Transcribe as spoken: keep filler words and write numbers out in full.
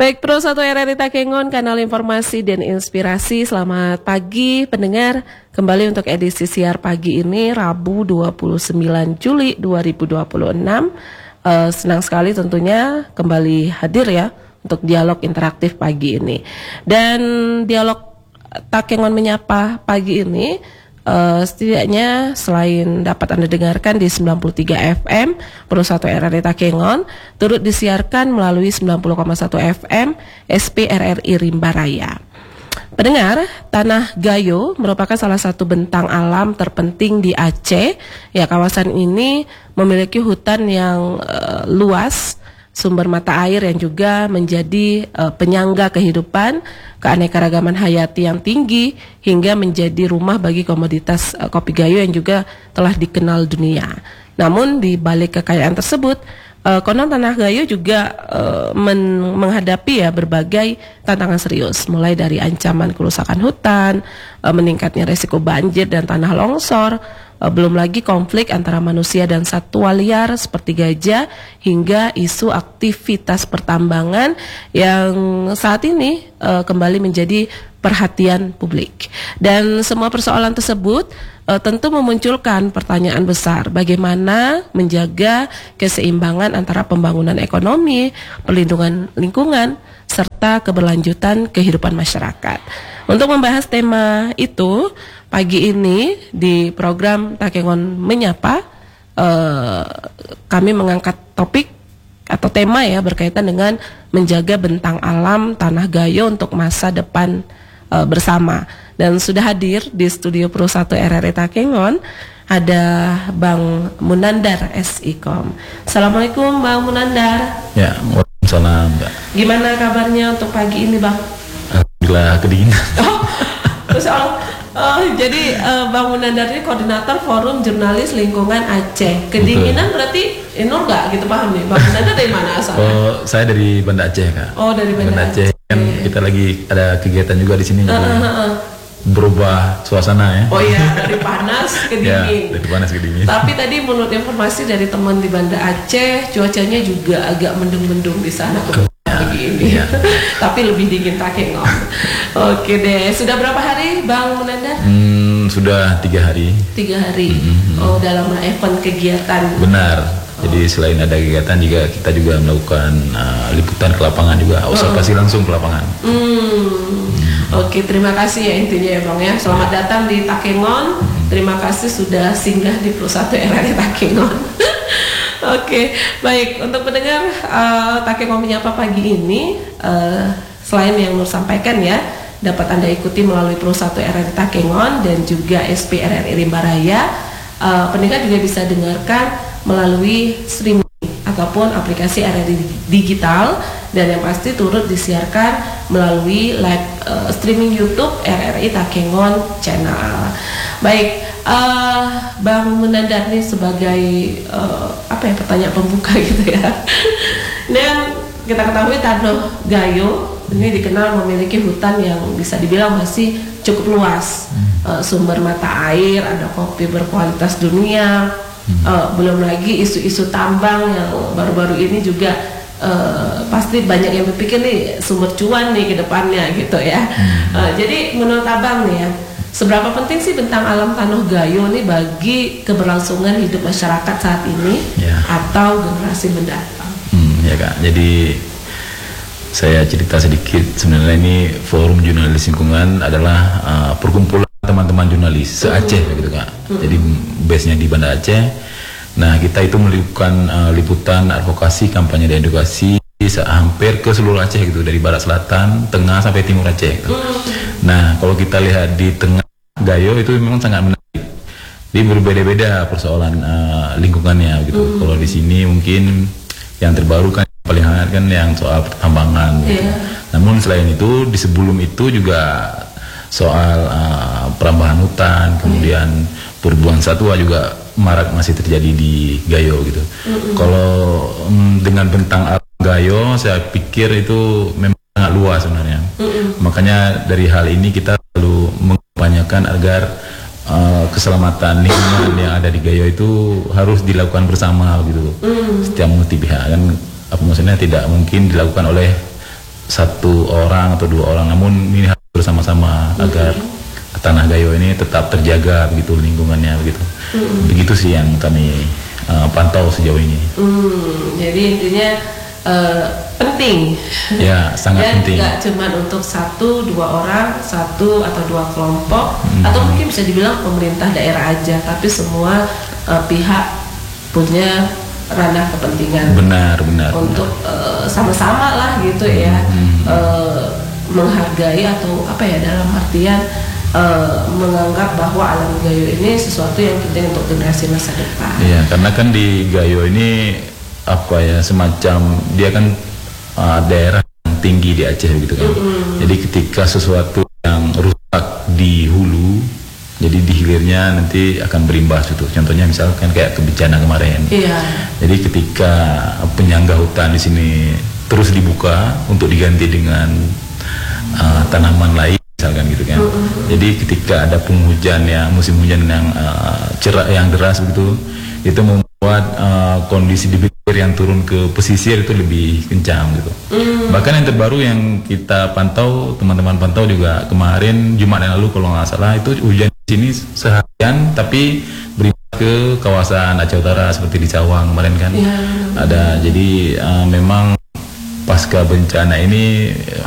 Baik, Pro satu R R I Takengon, kanal informasi dan inspirasi. Selamat pagi pendengar. Kembali untuk edisi siar pagi ini, Rabu dua puluh sembilan Juli dua ribu dua puluh enam. uh, Senang sekali tentunya kembali hadir ya untuk dialog interaktif pagi ini. Dan dialog Takengon Menyapa pagi ini Uh, setidaknya selain dapat Anda dengarkan di sembilan puluh tiga F M Pro satu R R I Takengon, turut disiarkan melalui sembilan puluh koma satu F M S P R R I Rimba Raya. Pendengar, Tanah Gayo merupakan salah satu bentang alam terpenting di Aceh. Ya, kawasan ini memiliki hutan yang uh, luas, sumber mata air yang juga menjadi uh, penyangga kehidupan, keanekaragaman hayati yang tinggi, hingga menjadi rumah bagi komoditas uh, kopi gayo yang juga telah dikenal dunia. Namun di balik kekayaan tersebut, uh, konon Tanah Gayo juga uh, men- menghadapi ya berbagai tantangan serius, mulai dari ancaman kerusakan hutan, uh, meningkatnya resiko banjir dan tanah longsor, belum lagi konflik antara manusia dan satwa liar seperti gajah, hingga isu aktivitas pertambangan yang saat ini uh, kembali menjadi perhatian publik. Dan semua persoalan tersebut uh, tentu memunculkan pertanyaan besar, bagaimana menjaga keseimbangan antara pembangunan ekonomi, perlindungan lingkungan, serta keberlanjutan kehidupan masyarakat. Untuk membahas tema itu, pagi ini di program Takengon Menyapa, eh, kami mengangkat topik atau tema ya berkaitan dengan menjaga bentang alam Tanah Gayo untuk masa depan eh, bersama. Dan sudah hadir di studio Pro satu R R I Takengon ada Bang Munandar S I K O M. Assalamualaikum Bang Munandar. Ya, waalaikumsalam Mbak. Gimana kabarnya untuk pagi ini Bang? Alhamdulillah kedinginan. Oh, terus oh, oh, jadi uh, Bang Munandar ini koordinator Forum Jurnalis Lingkungan Aceh. Kedinginan betul. Berarti Inul nggak gitu paham nih? Bang Munandar dari mana asalnya? Oh, saya dari Banda Aceh Kak. Oh, dari Banda, Banda Aceh. Aceh. Kan kita lagi ada kegiatan juga di sini. Uh, uh, uh, uh. Berubah suasana ya. Oh iya, dari panas ke dingin. Ya, dari panas ke dingin. Tapi tadi menurut informasi dari teman di Banda Aceh, cuacanya juga agak mendung-mendung di sana ke pagi ini. Ya. Tapi lebih dingin Takengon. Oke deh, sudah berapa hari Bang Munandar? Hmm, sudah tiga hari. Tiga hari. Mm-hmm. Oh, dalam event kegiatan. Benar. Oh. Jadi selain ada kegiatan juga kita juga melakukan uh, liputan ke lapangan juga, observasi oh. langsung ke lapangan. Hmm. Oke, terima kasih ya intinya ya Bang ya. Selamat ya. datang di Takengon. Terima kasih sudah singgah di Pro satu R R I Takengon. Oke, baik. Untuk pendengar uh, Takengon Menyapa pagi ini, uh, selain yang Nur sampaikan ya, dapat Anda ikuti melalui Pro satu R R I Takengon dan juga S P R R I Rimba Raya. Uh, pendengar juga bisa dengarkan melalui streaming ataupun aplikasi R R I digital, dan yang pasti turut disiarkan melalui live uh, streaming YouTube R R I Takengon Channel. Baik, uh, Bang Munandar nih sebagai uh, apa ya pertanyaan pembuka gitu ya. Dan kita ketahui Tanah Gayo ini dikenal memiliki hutan yang bisa dibilang masih cukup luas, uh, sumber mata air, ada kopi berkualitas dunia. Hmm. Uh, belum lagi isu-isu tambang yang baru-baru ini juga uh, pasti banyak yang berpikir nih sumber cuan nih ke depannya gitu ya. Hmm. Uh, jadi menurut Abang nih ya, seberapa penting sih bentang alam Tanah Gayo nih bagi keberlangsungan hidup masyarakat saat ini ya, atau generasi mendatang? Hmm, ya Kak, jadi saya cerita sedikit. Sebenarnya ini Forum Jurnalis Lingkungan adalah uh, perkumpulan teman-teman jurnalis se-Aceh mm-hmm. gitu Kak. Mm-hmm. Jadi base-nya di Banda Aceh. Nah, kita itu melakukan uh, liputan, advokasi, kampanye dan edukasi hampir ke seluruh Aceh gitu, dari barat selatan, tengah sampai timur Aceh gitu. Mm-hmm. Nah, kalau kita lihat di tengah Gayo itu memang sangat menarik. Dia berbeda-beda persoalan uh, lingkungannya gitu. Mm-hmm. Kalau di sini mungkin yang terbaru kan paling hangat kan yang soal pertambangan gitu. Yeah. Namun selain itu di sebelum itu juga soal uh, perambahan hutan, kemudian mm. perburuan satwa juga marak masih terjadi di Gayo gitu. Mm-hmm. Kalau um, dengan bentang alam Gayo, saya pikir itu memang sangat luas sebenarnya. Mm-hmm. Makanya dari hal ini kita perlu mengupayakan agar uh, keselamatan lingkungan yang ada di Gayo itu harus dilakukan bersama gitu. Mm. Setiap multi pihak kan, apa maksudnya tidak mungkin dilakukan oleh satu orang atau dua orang, namun ini harus bersama-sama mm-hmm. agar Tanah Gayo ini tetap terjaga begitu lingkungannya begitu. Mm-hmm. Begitu sih yang kami uh, pantau sejauh ini. Mm, jadi intinya uh, penting. Ya, sangat dan penting. Tidak cuma untuk satu dua orang, satu atau dua kelompok, mm-hmm. atau mungkin bisa dibilang pemerintah daerah aja, tapi semua uh, pihak punya ranah kepentingan. Benar, benar. Untuk benar. Uh, sama-sama lah gitu mm-hmm. ya, uh, menghargai atau apa ya, dalam artian uh, menganggap bahwa alam Gayo ini sesuatu yang penting untuk generasi masa depan. Iya, karena kan di Gayo ini apa ya, semacam dia kan uh, daerah yang tinggi di Aceh gitu kan. Mm-hmm. Jadi ketika sesuatu yang rusak di hulu, jadi di hilirnya nanti akan berimbas itu. Contohnya misalkan kayak bencana kemarin. Iya. Jadi ketika penyangga hutan di sini terus dibuka untuk diganti dengan uh, tanaman lain misalkan gitu kan. Mm-hmm. Jadi ketika ada penghujan yang musim hujan yang uh, cerah yang deras begitu, itu membuat uh, kondisi debit air yang turun ke pesisir itu lebih kencang gitu. Mm. Bahkan yang terbaru yang kita pantau, teman-teman pantau juga kemarin Jumat yang lalu kalau nggak salah, itu hujan di sini seharian tapi berimbas ke kawasan Aceh Utara seperti di Cawang kemarin kan. Yeah. Ada, jadi uh, memang pasca bencana ini